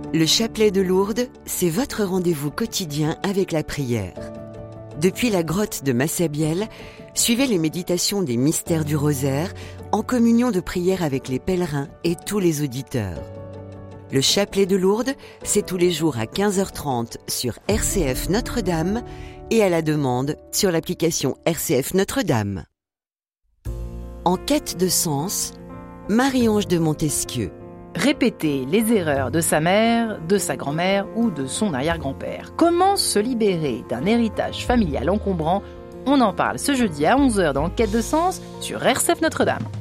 Le chapelet de Lourdes, c'est votre rendez-vous quotidien avec la prière. Depuis la grotte de Massabielle, suivez les méditations des mystères du rosaire en communion de prière avec les pèlerins et tous les auditeurs. Le chapelet de Lourdes, c'est tous les jours à 15h30 sur RCF Notre-Dame et à la demande sur l'application RCF Notre-Dame. En quête de sens, Marie-Ange de Montesquieu. Répéter les erreurs de sa mère, de sa grand-mère ou de son arrière-grand-père. Comment se libérer d'un héritage familial encombrant ? On en parle ce jeudi à 11h dans Quête de sens sur RCF Notre-Dame.